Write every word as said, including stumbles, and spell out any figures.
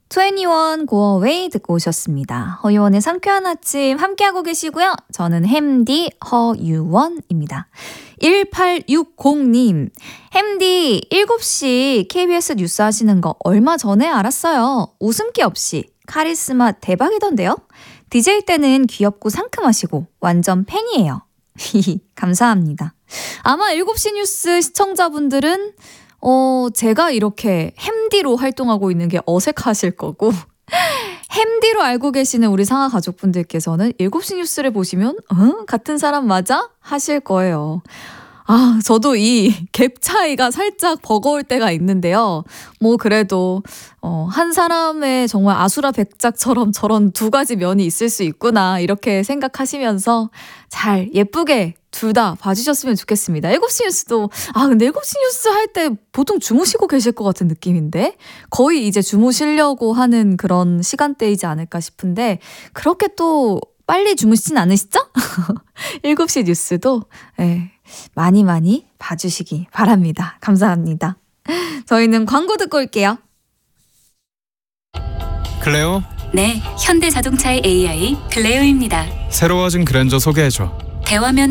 이십일 Go Away 듣고 오셨습니다. 허유원의 상쾌한 아침 함께하고 계시고요. 저는 햄디 허유원입니다. 일팔육공님, 햄디 일곱 시 케이비에스 뉴스 하시는 거 얼마 전에 알았어요. 웃음기 없이 카리스마 대박이던데요. 디제이 때는 귀엽고 상큼하시고 완전 팬이에요. 감사합니다. 아마 일곱 시 뉴스 시청자분들은 어, 제가 이렇게 햄디로 활동하고 있는 게 어색하실 거고 햄디로 알고 계시는 우리 상하 가족분들께서는 일곱 시 뉴스를 보시면 어? 같은 사람 맞아? 하실 거예요. 아, 저도 이 갭 차이가 살짝 버거울 때가 있는데요. 뭐 그래도 어, 한 사람의 정말 아수라 백작처럼 저런 두 가지 면이 있을 수 있구나 이렇게 생각하시면서 잘 예쁘게 둘 다 봐주셨으면 좋겠습니다. 일곱 시 뉴스도 아 근데 일곱 시 뉴스 할 때 보통 주무시고 계실 것 같은 느낌인데 거의 이제 주무시려고 하는 그런 시간대이지 않을까 싶은데 그렇게 또 빨리 주무시진 않으시죠? 일곱 시 뉴스도 예, 많이 많이 봐주시기 바랍니다. 감사합니다. 저희는 광고 듣고 올게요. 클레오? 네, 현대자동차의 에이아이 클레오입니다. 새로워진 그랜저 소개해줘. 대화면